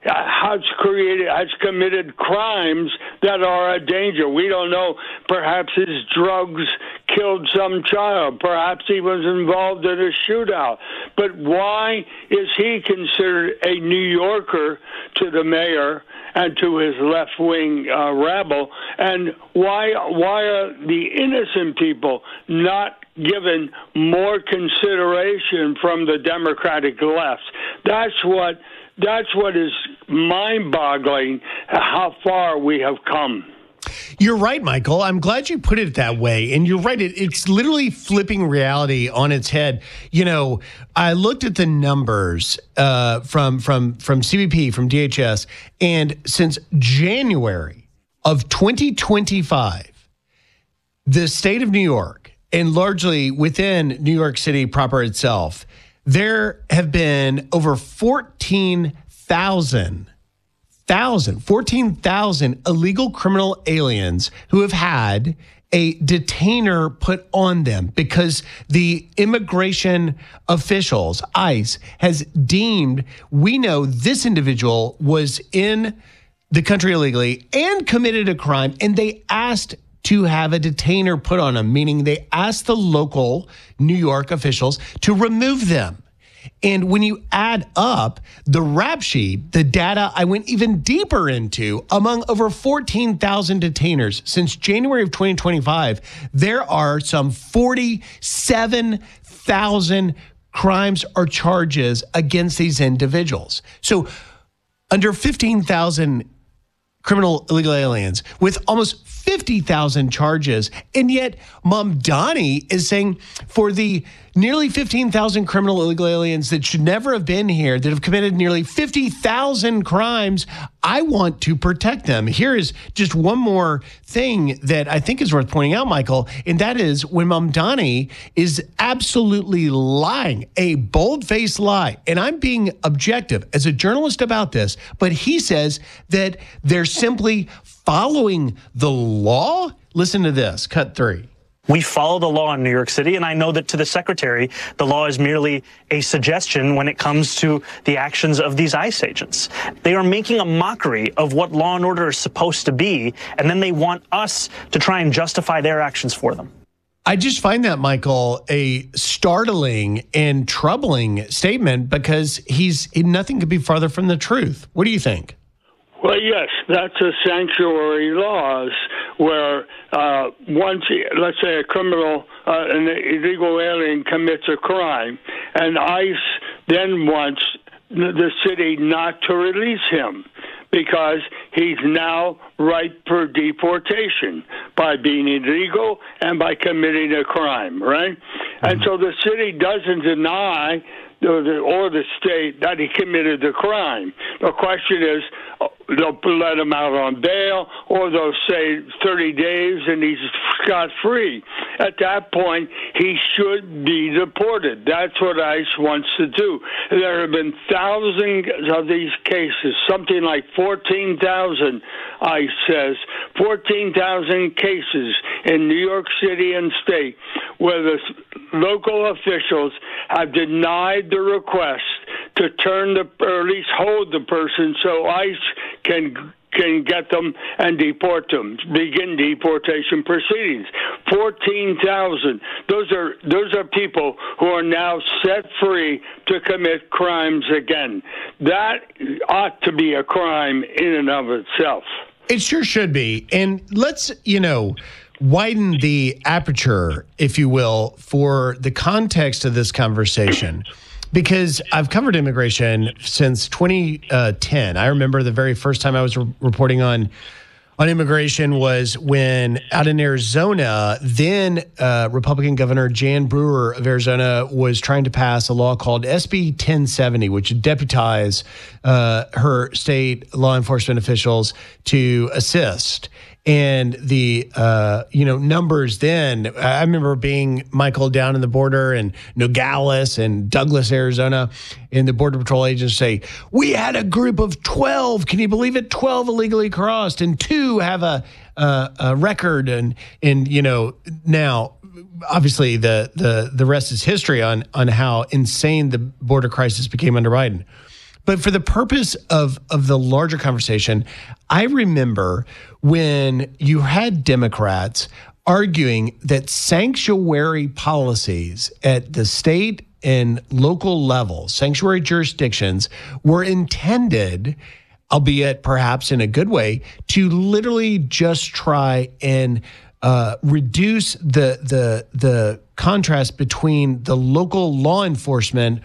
Speaker 9: has created, has committed crimes that are a danger. We don't know. Perhaps his drugs killed some child. Perhaps he was involved in a shootout. But why is he considered a New Yorker to the mayor and to his left-wing uh, rabble? And why why are the innocent people not given more consideration from the Democratic left? That's what That's what is mind-boggling, how far we have come.
Speaker 5: You're right, Michael. I'm glad you put it that way. And you're right. It, it's literally flipping reality on its head. You know, I looked at the numbers uh, from, from, from C B P, from D H S, and since January of twenty twenty-five, the state of New York
Speaker 10: and largely within New York City proper itself, there have been over fourteen thousand, fourteen thousand illegal criminal aliens who have had a detainer put on them because the immigration officials, ICE, has deemed, we know this individual was in the country illegally and committed a crime, and they asked to have a detainer put on them, meaning they asked the local New York officials to remove them. And when you add up the rap sheet, the data I went even deeper into, among over fourteen thousand detainers since January of twenty twenty-five, there are some forty-seven thousand crimes or charges against these individuals. So under fifteen thousand criminal illegal aliens with almost fifty thousand charges. And yet Mamdani is saying for the nearly fifteen thousand criminal illegal aliens that should never have been here, that have committed nearly fifty thousand crimes, I want to protect them. Here is just one more thing that I think is worth pointing out, Michael, and that is when Mamdani is absolutely lying, a bold-faced lie. And I'm being objective as a journalist about this, but he says that they're simply following the law. Listen to this, cut three.
Speaker 8: We follow the law in New York City, and I know that to the secretary, the law is merely a suggestion when it comes to the actions of these ICE agents. They are making a mockery of what law and order is supposed to be, and then they want us to try and justify their actions for them.
Speaker 10: I just find that, Michael, a startling and troubling statement because he's nothing could be farther from the truth. What do you think?
Speaker 9: Well, yes, that's a sanctuary laws where uh, once, let's say, a criminal, uh, an illegal alien commits a crime, and ICE then wants the city not to release him because he's now ripe for deportation by being illegal and by committing a crime, right? Mm-hmm. And so the city doesn't deny or the, or the state that he committed the crime. The question is, they'll let him out on bail, or they'll say thirty days and he's scot-free. At that point, he should be deported. That's what ICE wants to do. There have been thousands of these cases, something like fourteen thousand, ICE says, fourteen thousand cases in New York City and state where the local officials have denied the request to turn the, or at least hold the person so ICE can can get them and deport them, begin deportation proceedings. fourteen thousand. Those are those are people who are now set free to commit crimes again. That ought to be a crime in and of itself.
Speaker 10: It sure should be. And let's, you know, widen the aperture, if you will, for the context of this conversation. Because I've covered immigration since twenty ten. I remember the very first time I was re- reporting on on immigration was when out in Arizona, then uh, Republican Governor Jan Brewer of Arizona was trying to pass a law called S B ten seventy, which would deputize uh, her state law enforcement officials to assist. And the, uh, you know, numbers then, I remember being, Michael, down in the border in Nogales and Douglas, Arizona, and the Border Patrol agents say, we had a group of twelve, can you believe it? twelve illegally crossed, and two have a, a, a record. And, and, you know, now, obviously, the, the, the rest is history on, on how insane the border crisis became under Biden. But for the purpose of, of the larger conversation, I remember when you had Democrats arguing that sanctuary policies at the state and local level, sanctuary jurisdictions, were intended, albeit perhaps in a good way, to literally just try and uh, reduce the the the contrast between the local law enforcement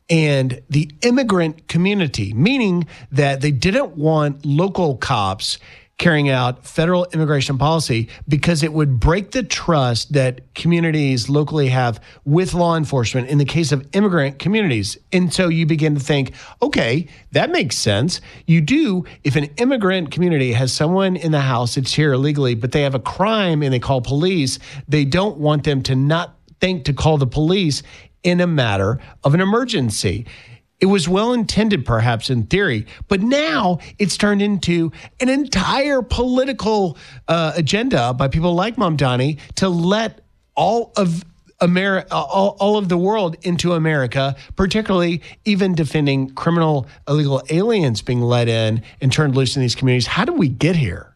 Speaker 10: and the immigrant community, meaning that they didn't want local cops carrying out federal immigration policy because it would break the trust that communities locally have with law enforcement in the case of immigrant communities. And so you begin to think, okay, that makes sense. You do, if an immigrant community has someone in the house that's here illegally, but they have a crime and they call police, they don't want them to not think to call the police in a matter of an emergency. It was well intended, perhaps, in theory, but now it's turned into an entire political uh, agenda by people like Mamdani to let all of America, all, all of the world into America, particularly even defending criminal illegal aliens being let in and turned loose in these communities. How did we get here?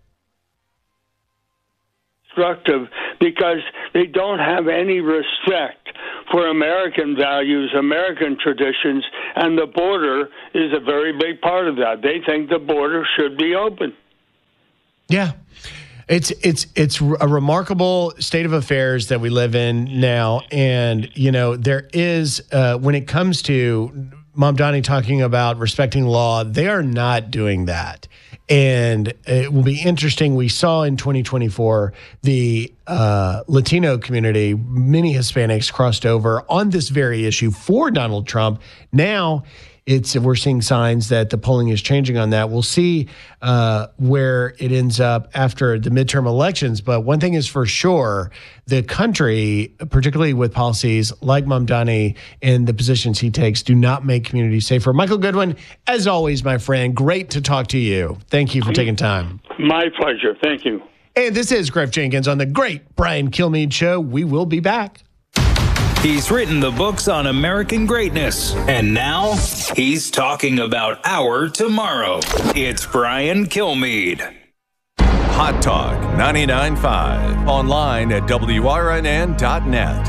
Speaker 9: Destructive because they don't have any respect for American values, American traditions, and the border is a very big part of that. They think the border should be open.
Speaker 10: Yeah. It's it's it's a remarkable state of affairs that we live in now. And, you know, there is, uh, when it comes to Mamdani talking about respecting law, they are not doing that. And it will be interesting. We saw in twenty twenty-four the uh, Latino community, many Hispanics crossed over on this very issue for Donald Trump. Now it's we're seeing signs that the polling is changing on that. We'll see uh, where it ends up after the midterm elections. But one thing is for sure, the country, particularly with policies like Mamdani and the positions he takes, do not make communities safer. Michael Goodwin, as always, my friend, great to talk to you. Thank you for taking time.
Speaker 9: My pleasure. Thank you.
Speaker 10: And this is Griff Jenkins on the great Brian Kilmeade Show. We will be back.
Speaker 7: He's written the books on American greatness, and now he's talking about our tomorrow. It's Brian Kilmeade.
Speaker 2: Hot Talk ninety-nine point five. Online at W R N N dot net.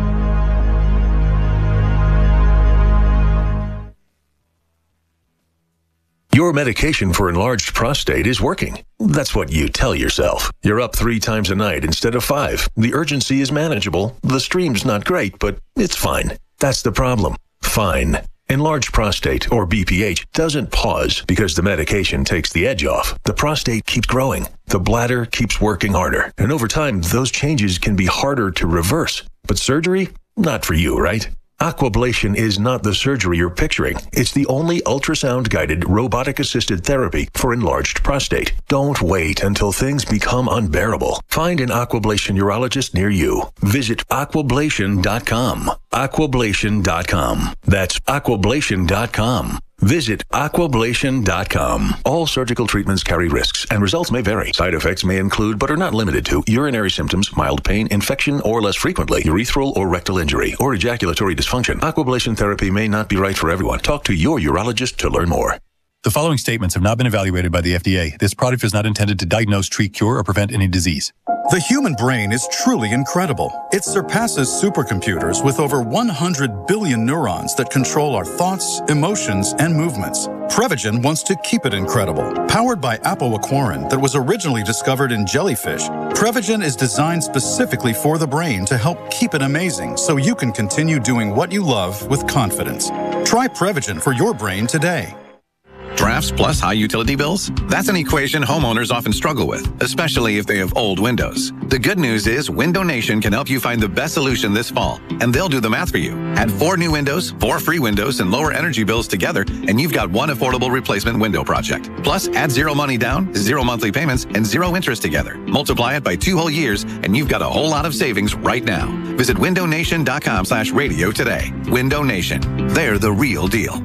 Speaker 11: Your medication for enlarged prostate is working. That's what you tell yourself. You're up three times a night instead of five. The urgency is manageable. The stream's not great, but it's fine. That's the problem. Fine. Enlarged prostate, or B P H, doesn't pause because the medication takes the edge off. The prostate keeps growing. The bladder keeps working harder. And over time, those changes can be harder to reverse. But surgery? Not for you, right? Aquablation is not the surgery you're picturing. It's the only ultrasound-guided, robotic-assisted therapy for enlarged prostate. Don't wait until things become unbearable. Find an Aquablation urologist near you. Visit aquablation dot com. aquablation dot com. That's aquablation dot com. Visit aquablation dot com. All surgical treatments carry risks, and results may vary. Side effects may include, but are not limited to, urinary symptoms, mild pain, infection, or less frequently, urethral or rectal injury, or ejaculatory dysfunction. Aquablation therapy may not be right for everyone. Talk to your urologist to learn more.
Speaker 12: The following statements have not been evaluated by the F D A. This product is not intended to diagnose, treat, cure, or prevent any disease.
Speaker 13: The human brain is truly incredible. It surpasses supercomputers with over one hundred billion neurons that control our thoughts, emotions, and movements. Prevagen wants to keep it incredible. Powered by apoaquarin that was originally discovered in jellyfish, Prevagen is designed specifically for the brain to help keep it amazing so you can continue doing what you love with confidence. Try Prevagen for your brain today.
Speaker 14: Drafts plus high utility bills? That's an equation homeowners often struggle with, especially if they have old windows. The good news is Window Nation can help you find the best solution this fall, and they'll do the math for you. Add four new windows, four free windows, and lower energy bills together, and you've got one affordable replacement window project. Plus, add zero money down, zero monthly payments, and zero interest together. Multiply it by two whole years, and you've got a whole lot of savings right now. Visit window nation dot com slash radio today. Window Nation. They're the real deal.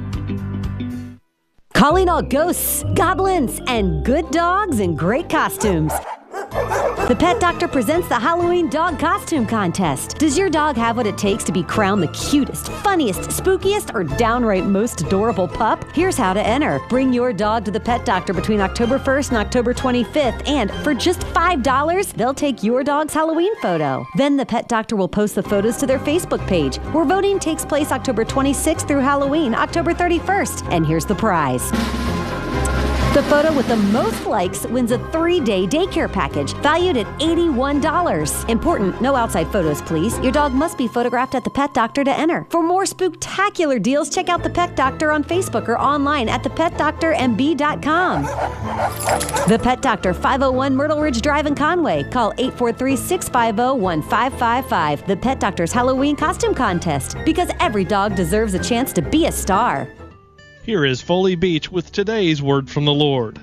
Speaker 25: Calling all ghosts, goblins, and good dogs in great costumes. The Pet Doctor presents the Halloween Dog Costume Contest. Does your dog have what it takes to be crowned the cutest, funniest, spookiest, or downright most adorable pup? Here's how to enter. Bring your dog to the Pet Doctor between October first and October twenty-fifth, and for just five dollars, they'll take your dog's Halloween photo. Then the Pet Doctor will post the photos to their Facebook page, where voting takes place October twenty-sixth through Halloween, October thirty-first. And here's the prize. The photo with the most likes wins a three-day daycare package valued at eighty-one dollars. Important, no outside photos, please. Your dog must be photographed at the Pet Doctor to enter. For more spooktacular deals, check out the Pet Doctor on Facebook or online at the pet doctor m b dot com. The Pet Doctor, five oh one Myrtle Ridge Drive in Conway. Call eight four three, six five zero, one five five five. The Pet Doctor's Halloween Costume Contest, because every dog deserves a chance to be a star.
Speaker 3: Here is Foley Beach with today's word from the Lord.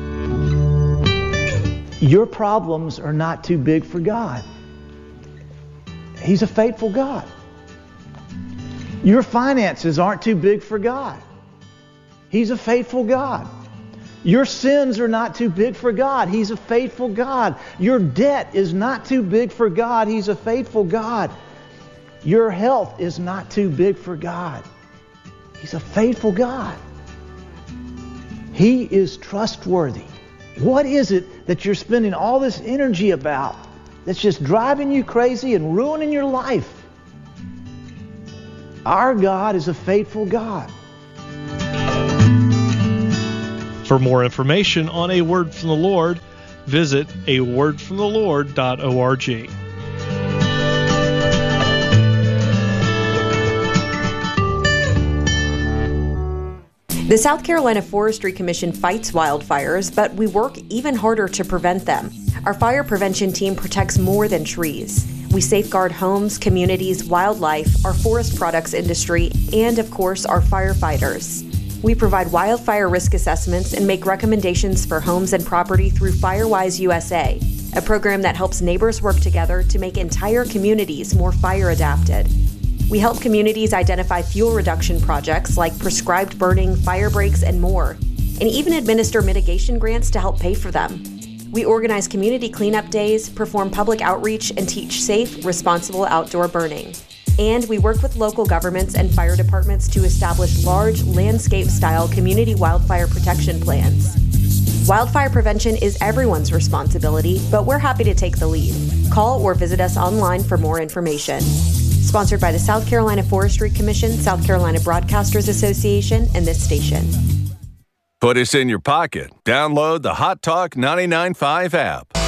Speaker 4: Your problems are not too big for God. He's a faithful God. Your finances aren't too big for God. He's a faithful God. Your sins are not too big for God. He's a faithful God. Your debt is not too big for God. He's a faithful God. Your health is not too big for God. He's a faithful God. He is trustworthy. What is it that you're spending all this energy about that's just driving you crazy and ruining your life? Our God is a faithful God.
Speaker 3: For more information on A Word from the Lord, visit a word from the lord dot org.
Speaker 6: The South Carolina Forestry Commission fights wildfires, but we work even harder to prevent them. Our fire prevention team protects more than trees. We safeguard homes, communities, wildlife, our forest products industry, and of course, our firefighters. We provide wildfire risk assessments and make recommendations for homes and property through FireWise U S A, a program that helps neighbors work together to make entire communities more fire adapted. We help communities identify fuel reduction projects like prescribed burning, fire breaks, and more, and even administer mitigation grants to help pay for them. We organize community cleanup days, perform public outreach, and teach safe, responsible outdoor burning. And we work with local governments and fire departments to establish large, landscape-style community wildfire protection plans. Wildfire prevention is everyone's responsibility, but we're happy to take the lead. Call or visit us online for more information. Sponsored by the South Carolina Forestry Commission, South Carolina Broadcasters Association, and this station.
Speaker 2: Put us in your pocket. Download the Hot Talk ninety-nine point five app.